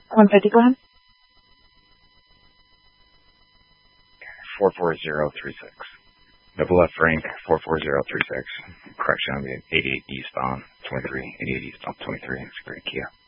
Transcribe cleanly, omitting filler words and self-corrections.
150, go ahead. 44036. Novella Frank 44036. Correction, I'm 88 eastbound 23. 88 eastbound 23. It's a great Kia.